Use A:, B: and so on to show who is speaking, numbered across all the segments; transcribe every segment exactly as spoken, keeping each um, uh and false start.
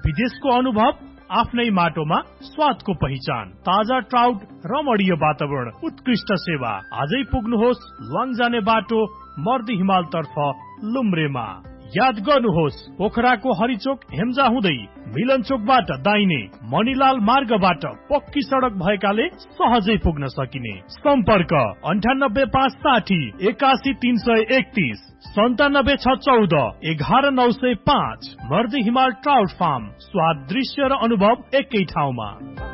A: विदेशको अनुभव आफ्नै माटोमा स्वादको पहिचान, ताजा ट्राउट, रमणीय वातावरण, उत्कृष्ट सेवा। आजै पुग्नुहोस् लङ जाने बाटो मर्दी हिमाल तर्फ लुम्रेमा। याद गर्नुहोस् पोखराको हरिचोक हेम्जा हुँदै मिलन चोकबाट दाहिने मणिलाल मार्गबाट पक्की सडक भएकाले सहजै पुग्न सकिने। सम्पर्क अन्ठानब्बे पाँच साठी एकासी तीन सय एकतीस सन्तानब्बे छ चौध एघार नौ सय पाँच। मर्दी हिमाल ट्राउट फार्म, स्वाद, दृश्य र अनुभव एकै ठाउँमा।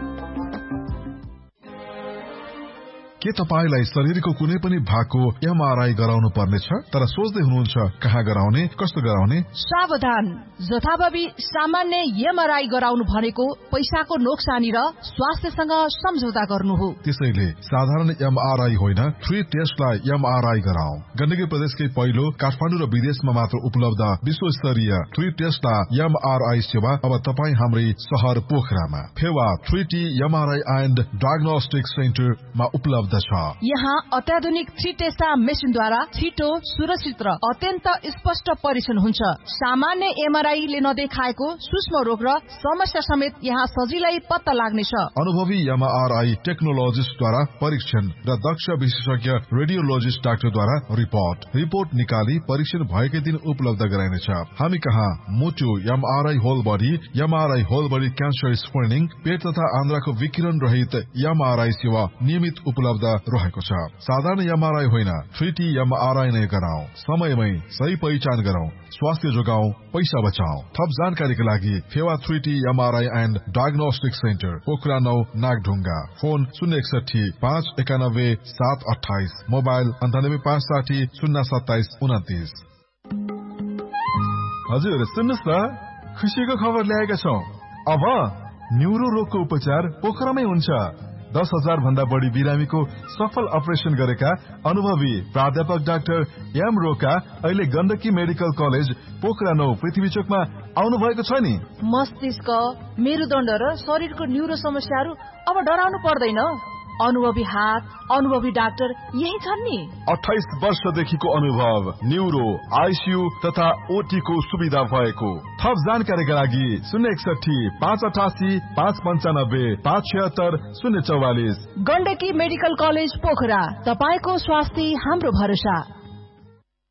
B: के तपाईलाई शरीरको कुनै पनि भागको एमआरआई गराउनु पर्नेछ तर सोच्दै हुनुहुन्छ कहाँ गराउने, कस्तो गराउने?
C: सावधान, जथाभावी सामान्य एमआरआई गराउनु भनेको पैसाको नोक्सानी र स्वास्थ्यसँग सम्झौता गर्नु हो।
B: त्यसैले साधारण एमआरआई होइन, थ्री टेस्टलाई एमआरआई गराऊ। गण्डकी प्रदेशकै पहिलो काठमाडौँ र विदेशमा मात्र उपलब्ध विश्वस्तरीय थ्री टेस्टा एमआरआई सेवा अब तपाईँ हाम्रै शहर पोखरामा Phewa three T MRI and diagnostic सेन्टरमा उपलब्ध।
C: यहाँ अत्याधुनिक थ्री टेस्टा मेसिनद्वारा छिटो, सुरक्षित र अत्यन्त स्पष्ट परीक्षण हुन्छ। सामान्य एमआरआईले नदेखाएको सूक्ष्म रोग र समस्या समेत यहाँ सजिलै पत्ता लाग्नेछ।
B: अनुभवी एमआरआई टेक्नोलोजिस्टद्वारा परीक्षण र दक्ष विशेषज्ञ रेडियोलोजिस्ट डाक्टरद्वारा रिपोर्ट रिपोर्ट निकाली परीक्षण भएकै दिन उपलब्ध गराइनेछ। हामी कहाँ मुटु MRI, whole body MRI, whole body cancer screening, पेट तथा आन्द्राको विकिरण रहित एमआरआई सेवा नियमित उपलब्ध रहेको छ। साधारण एमआरआई होइन, थ्री टी एमआरआई नै गराऊ। समयमै सही पहिचान गराऊ, स्वास्थ्य जोगाऊ, पैसा बचाऊ। थप जानकारीका लागि Phewa three T MRI and diagnostic centre, Pokhara नौ, नागढुङ्गा। फोन शून्य एकसठी पाँच एकानब्बे सात अठाइस, मोबाइल अन्ठानब्बे पाँच साठी शून्य सत्ताइस उन्तिस।
D: हजुर सुन्नुहोस् न, खुसीको खबर ल्याएका छौँ। अब न्युरो रोगको उपचार पोखरामै हुन्छ। दस हजार भन्दा बढी बिरामीको सफल अपरेसन गरेका अनुभवी प्राध्यापक डाक्टर एम रोका अहिले गण्डकी मेडिकल कलेज पोखरा नौ पृथ्वी चोकमा आउनु भएको छ नि।
C: मस्तिष्क, मेरुदण्ड र शरीरको न्युरो समस्याहरू अब डराउनु पर्दैन। अनुभवी हात, अनुभवी डाक्टर यही छन् नि।
D: अठाइस वर्षदेखिको अनुभव, न्युरो, आइसियू तथा ओटी को सुविधा भएको। थप जानकारीका लागि शून्य एकसठी पाँच अठासी पाँच पन्चानब्बे पाँच छिहत्तर शून्य चौवालिस।
C: गण्डकी मेडिकल कलेज पोखरा, तपाईको स्वास्थ्य हाम्रो भरोसा।